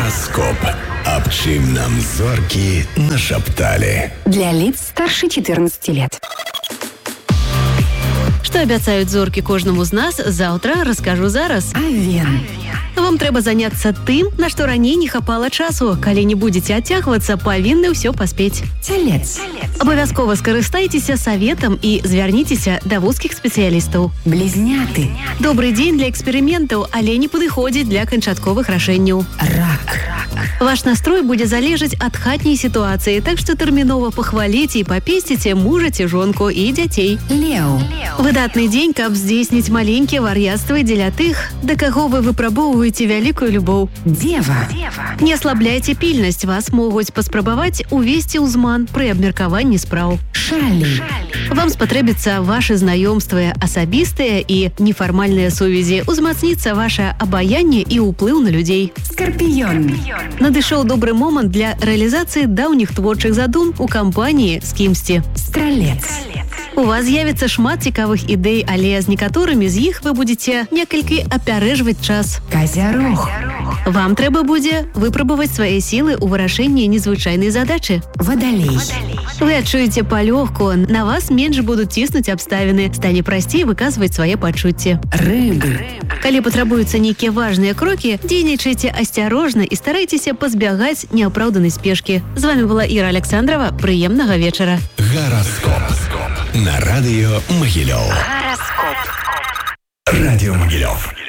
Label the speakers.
Speaker 1: Гараскоп. Аб чым нам зоркі нашапталі.
Speaker 2: Для лиц старше 14 лет.
Speaker 3: Что обяцают зорки кожнаму з нас, завтра расскажу зараз.
Speaker 2: Авен.
Speaker 3: Вам трэба заняцца тым, на што раней не хапала часу. Калі не будзеце адцягвацца, павінны ўсё паспець.
Speaker 2: Телец.
Speaker 3: Абавязкова скарыстайцеся саветам і звярніцеся да вузкіх спецыялістаў.
Speaker 2: Близняты.
Speaker 3: Добры дзень для эксперыментаў, але не падыходзіць для канчатковых рашэнняў.
Speaker 2: Рак.
Speaker 3: Ваш настрой будзе залежаць ад хатняй сітуацыі, так што тэрмінова пахваліце і папесціце мужа ці жонку і дзяцей.
Speaker 2: Леў.
Speaker 3: Выдатны дзень, каб здзейсніць маленькія вар'яцтвы дзеля тых, да каго вы выпрабоўваеце вялікую любоў.
Speaker 2: Дева.
Speaker 3: Не аслабляйце пільнасць, вас могуць паспрабаваць увесці ў зман пры абмеркаванні спраў.
Speaker 2: Шалі.
Speaker 3: Вам спатрэбіцца вашы знаёмствы асабістыя і нефармальныя сувязі, узмацніцца ваше абаянне і ўплыў на людзей.
Speaker 2: Скорпіён.
Speaker 3: Надышоў добры момант для рэалізацыі даўніх творчых задум у кампаніі з кімсьці.
Speaker 2: Стралец.
Speaker 3: У вас з'явіцца шмат цікавых ідэй, але з некаторымі з іх вы будзеце некалькі апярэжваць час.
Speaker 2: Козярог.
Speaker 3: Вам трэба будзе выпрабаваць свае сілы ў вырашэнні незвычайнай задачы.
Speaker 2: Водолей.
Speaker 3: Вы адчуеце палёгку, на вас менш будуць ціснуць абставіны, стане прасцей выказваць свае пачуцці.
Speaker 2: Рыбы.
Speaker 3: Калі патрабуюцца нейкія важныя крокі, дзейнічайце асцярожна і старайцеся пазбягаць неапраўданай спешкі. З вами была Іра Александрова. Прыемнага вечара.
Speaker 1: Гараскоп. На радыё Магілёў.
Speaker 2: Гараскоп.
Speaker 1: Радіо Магілёў.